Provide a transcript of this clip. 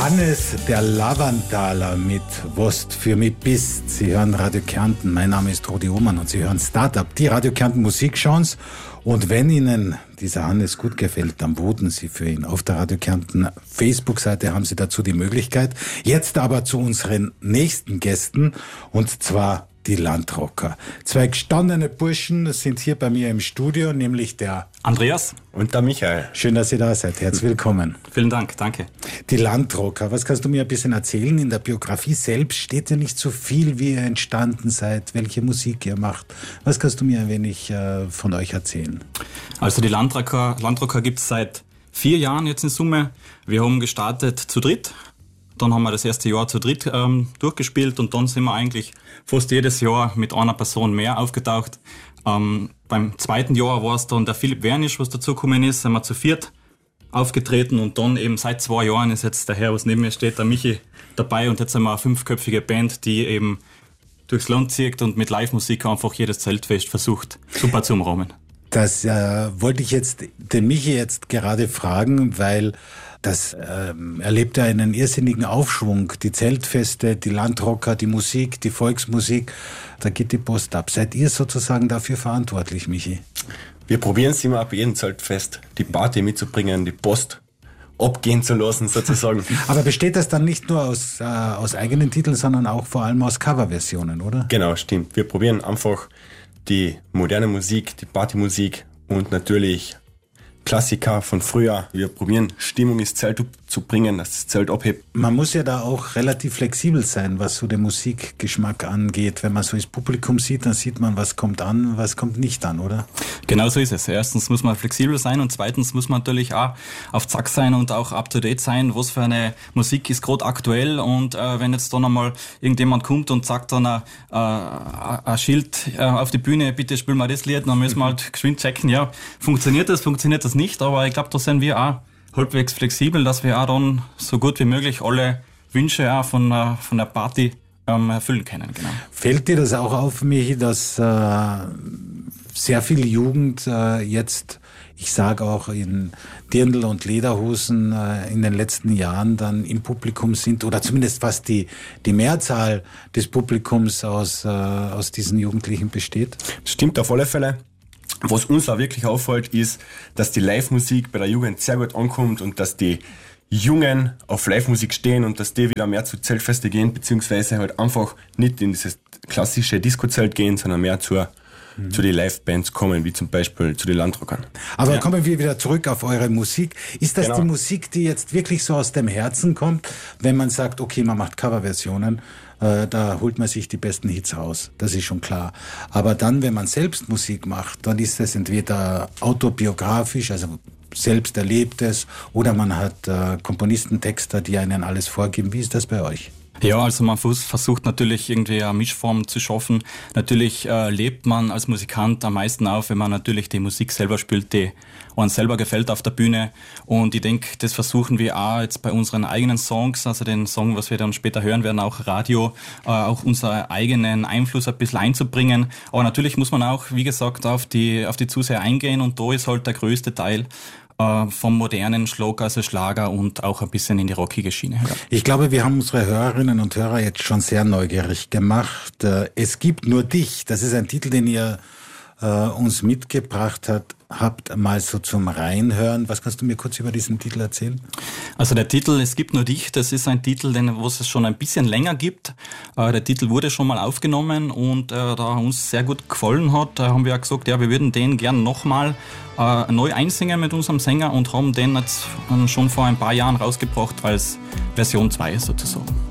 Hannes der Lavandaler mit Wost für mich bist. Sie hören Radio Kärnten. Mein Name ist Rudi Ohmann und Sie hören Startup, die Radio Kärnten Musikchance. Und wenn Ihnen dieser Hannes gut gefällt, dann voten Sie für ihn. Auf der Radio Kärnten Facebook-Seite haben Sie dazu die Möglichkeit. Jetzt aber zu unseren nächsten Gästen, und zwar die Landrocker. Zwei gestandene Burschen sind hier bei mir im Studio, nämlich der Andreas und der Michael. Schön, dass ihr da seid. Herzlich willkommen. Vielen Dank, danke. Die Landrocker, was kannst du mir ein bisschen erzählen? In der Biografie selbst steht ja nicht so viel, wie ihr entstanden seid, welche Musik ihr macht. Was kannst du mir ein wenig von euch erzählen? Also die Landrocker gibt es seit 4 Jahren jetzt in Summe. Wir haben gestartet zu dritt. Dann haben wir das erste Jahr zu dritt durchgespielt und dann sind wir eigentlich fast jedes Jahr mit einer Person mehr aufgetaucht. Beim zweiten Jahr war es dann der Philipp Wernisch, was dazugekommen ist, sind wir zu viert aufgetreten und dann eben seit 2 Jahren ist jetzt der Herr, was neben mir steht, der Michi, dabei und jetzt sind wir eine 5-köpfige Band, die eben durchs Land zieht und mit Live-Musik einfach jedes Zeltfest versucht, super zu umrahmen. Das wollte ich jetzt den Michi jetzt gerade fragen, weil das erlebt ja einen irrsinnigen Aufschwung. Die Zeltfeste, die Landrocker, die Musik, die Volksmusik, da geht die Post ab. Seid ihr sozusagen dafür verantwortlich, Michi? Wir probieren es immer ab jedem Zeltfest, die Party mitzubringen, die Post abgehen zu lassen sozusagen. Aber besteht das dann nicht nur aus eigenen Titeln, sondern auch vor allem aus Coverversionen, oder? Genau, stimmt. Wir probieren einfach die moderne Musik, die Partymusik und natürlich Klassiker von früher. Wir probieren Stimmung ins Zelt zu bringen, dass das Zelt abhebt. Man muss ja da auch relativ flexibel sein, was so den Musikgeschmack angeht. Wenn man so das Publikum sieht, dann sieht man, was kommt an, was kommt nicht an, oder? Genau so ist es. Erstens muss man flexibel sein und zweitens muss man natürlich auch auf Zack sein und auch up-to-date sein. Was für eine Musik ist gerade aktuell und wenn jetzt dann einmal irgendjemand kommt und sagt dann ein Schild auf die Bühne, bitte spiel mal das Lied, dann müssen wir halt geschwind checken, ja, funktioniert das nicht, aber ich glaube, da sind wir auch halbwegs flexibel, dass wir auch dann so gut wie möglich alle Wünsche auch von der Party erfüllen können. Genau. Fällt dir das auch auf, Michi, dass sehr viel Jugend jetzt, ich sage auch in Dirndl und Lederhosen in den letzten Jahren dann im Publikum sind, oder zumindest was die Mehrzahl des Publikums aus diesen Jugendlichen besteht? Das stimmt auf alle Fälle. Was uns auch wirklich auffällt, ist, dass die Live-Musik bei der Jugend sehr gut ankommt und dass die Jungen auf Live-Musik stehen und dass die wieder mehr zu Zeltfeste gehen, beziehungsweise halt einfach nicht in dieses klassische Disco-Zelt gehen, sondern mehr zu den Live-Bands kommen, wie zum Beispiel zu den Landrockern. Aber kommen wir wieder zurück auf eure Musik. Ist das Genau. die Musik, die jetzt wirklich so aus dem Herzen kommt, wenn man sagt, okay, man macht Coverversionen, da holt man sich die besten Hits raus, das ist schon klar. Aber dann, wenn man selbst Musik macht, dann ist das entweder autobiografisch, also selbst Erlebtes, oder man hat Komponisten, Texter, die einen alles vorgeben. Wie ist das bei euch? Ja, also man versucht natürlich irgendwie eine Mischform zu schaffen. Natürlich lebt man als Musikant am meisten auf, wenn man natürlich die Musik selber spielt, die uns selber gefällt auf der Bühne. Und ich denke, das versuchen wir auch jetzt bei unseren eigenen Songs, also den Song, was wir dann später hören werden, auch Radio, auch unseren eigenen Einfluss ein bisschen einzubringen. Aber natürlich muss man auch, wie gesagt, auf die Zuseher eingehen und da ist halt der größte Teil vom modernen Schlager, also Schlager und auch ein bisschen in die rockige Schiene. Ja. Ich glaube, wir haben unsere Hörerinnen und Hörer jetzt schon sehr neugierig gemacht. Es gibt nur dich. Das ist ein Titel, den ihr uns mitgebracht habt, mal so zum Reinhören. Was kannst du mir kurz über diesen Titel erzählen? Also der Titel Es gibt nur dich, das ist ein Titel, was es schon ein bisschen länger gibt. Der Titel wurde schon mal aufgenommen und da uns sehr gut gefallen hat, haben wir auch gesagt, ja, wir würden den gern nochmal neu einsingen mit unserem Sänger und haben den jetzt schon vor ein paar Jahren rausgebracht als Version 2 sozusagen.